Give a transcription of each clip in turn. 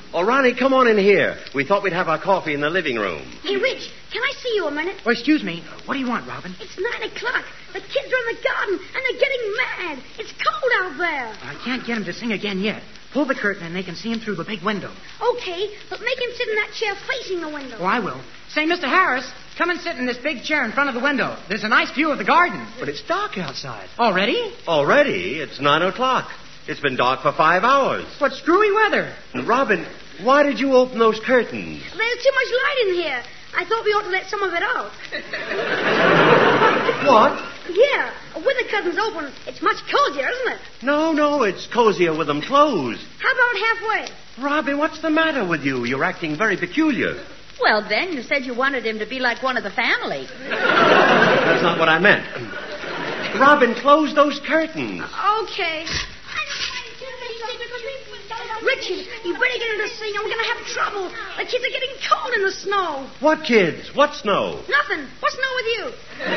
Oh, Ronnie, come on in here. We thought we'd have our coffee in the living room. Hey, Rich, can I see you a minute? Oh, excuse me. What do you want, Robin? It's 9 o'clock. The kids are in the garden, and they're getting mad. It's cold out there. I can't get him to sing again yet. Pull the curtain and they can see him through the big window. Okay, but make him sit in that chair facing the window. Oh, I will. Say, Mr. Harris, come and sit in this big chair in front of the window. There's a nice view of the garden. But it's dark outside. Already? Already? It's 9 o'clock. It's been dark for 5 hours. What screwy weather. Robin, why did you open those curtains? There's too much light in here. I thought we ought to let some of it out. What? Yeah, with the curtains open, it's much cozier, isn't it? No, it's cozier with them closed. How about halfway? Robin, what's the matter with you? You're acting very peculiar. Well, then, you said you wanted him to be like one of the family. That's not what I meant. Robin, close those curtains. Okay. Richard, you better get into singing. We're going to have trouble. The kids are getting cold in the snow. What kids? What snow? Nothing. What's snow with you?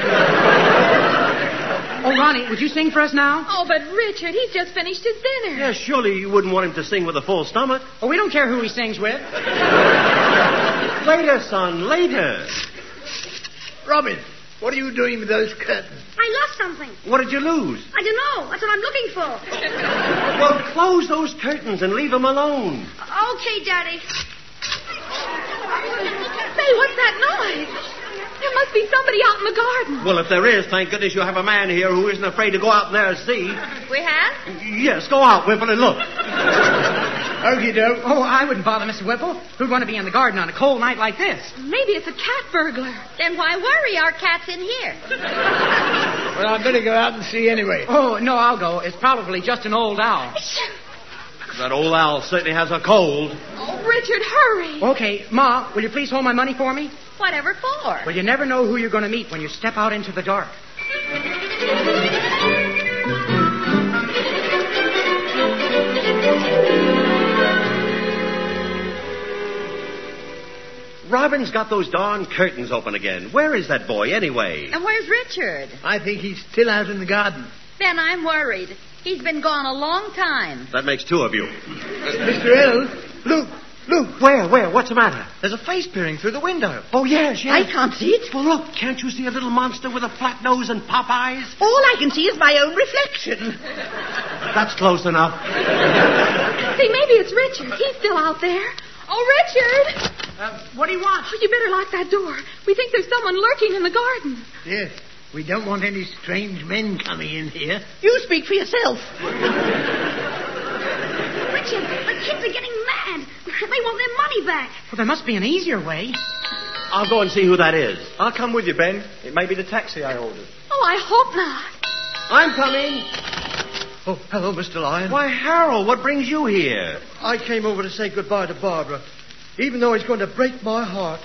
Oh, Ronnie, would you sing for us now? Oh, but Richard, he's just finished his dinner. Yeah, surely you wouldn't want him to sing with a full stomach. Oh, we don't care who he sings with. Later, son, later. Robin, what are you doing with those curtains? I lost something. What did you lose? I don't know. That's what I'm looking for. Well, close those curtains and leave them alone. Okay, Daddy. Say, what's that noise? There must be somebody out in the garden. Well, if there is, thank goodness you have a man here who isn't afraid to go out there and see. We have? Yes, go out, Whipple, and look. Okie doke. Oh, I wouldn't bother, Mr. Whipple. Who'd want to be in the garden on a cold night like this? Maybe it's a cat burglar. Then why worry? Our cat's in here. Well, I'd better go out and see anyway. Oh, no, I'll go. It's probably just an old owl. That old owl certainly has a cold. Oh, Richard, hurry. Okay, Ma, will you please hold my money for me? Whatever for? Well, you never know who you're going to meet when you step out into the dark. Robin's got those darn curtains open again. Where is that boy, anyway? And where's Richard? I think he's still out in the garden. Then I'm worried. He's been gone a long time. That makes two of you. Mr. L, look. Where? What's the matter? There's a face peering through the window. Oh, yes. I can't see it. Well, look, can't you see a little monster with a flat nose and pop eyes? All I can see is my own reflection. That's close enough. See, maybe it's Richard. He's still out there. Oh, Richard! What do you want? Oh, you better lock that door. We think there's someone lurking in the garden. Yes, we don't want any strange men coming in here. You speak for yourself. Richard, the kids are getting mad. They want their money back. Well, there must be an easier way. I'll go and see who that is. I'll come with you, Ben. It may be the taxi I ordered. Oh, I hope not. I'm coming. Oh, hello, Mr. Lyon. Why, Harold, what brings you here? I came over to say goodbye to Barbara, even though it's going to break my heart.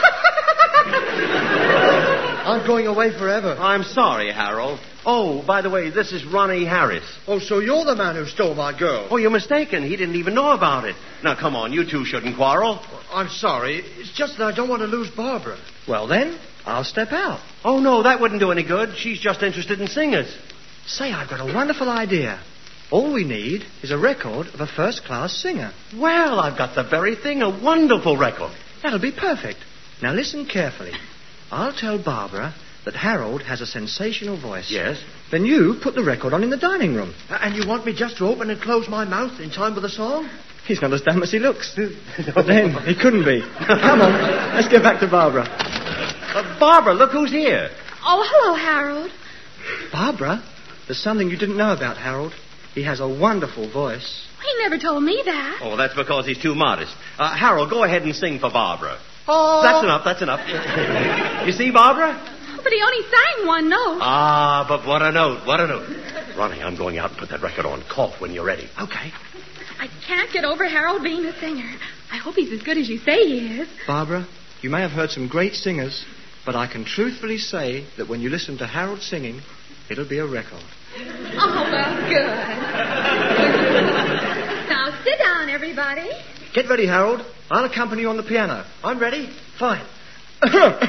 I'm going away forever. I'm sorry, Harold. Oh, by the way, this is Ronnie Harris. Oh, so you're the man who stole my girl. Oh, you're mistaken. He didn't even know about it. Now, come on, you two shouldn't quarrel. I'm sorry. It's just that I don't want to lose Barbara. Well, then, I'll step out. Oh, no, that wouldn't do any good. She's just interested in singers. Say, I've got a wonderful idea. All we need is a record of a first-class singer. Well, I've got the very thing, a wonderful record. That'll be perfect. Now, listen carefully. I'll tell Barbara that Harold has a sensational voice. Yes? Then you put the record on in the dining room. And you want me just to open and close my mouth in time with the song? He's not as dumb as he looks. But then, he couldn't be. Come on, let's get back to Barbara. Barbara, look who's here. Oh, hello, Harold. Barbara, there's something you didn't know about Harold. He has a wonderful voice. He never told me that. Oh, that's because he's too modest. Harold, go ahead and sing for Barbara. Oh. That's enough. You see, Barbara? But he only sang one note. Ah, but what a note. Ronnie, I'm going out and put that record on. Cough when you're ready. Okay. I can't get over Harold being a singer. I hope he's as good as you say he is. Barbara, you may have heard some great singers, but I can truthfully say that when you listen to Harold singing, it'll be a record. Oh, well, good. Now, sit down, everybody. Get ready, Harold. I'll accompany you on the piano. I'm ready? Fine.